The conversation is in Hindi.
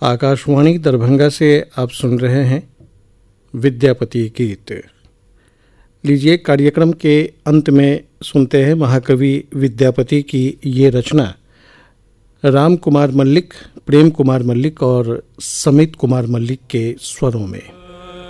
आकाशवाणी दरभंगा से आप सुन रहे हैं विद्यापति गीत। लीजिए, कार्यक्रम के अंत में सुनते हैं महाकवि विद्यापति की ये रचना राम कुमार मल्लिक, प्रेम कुमार मल्लिक और समित कुमार मल्लिक के स्वरों में।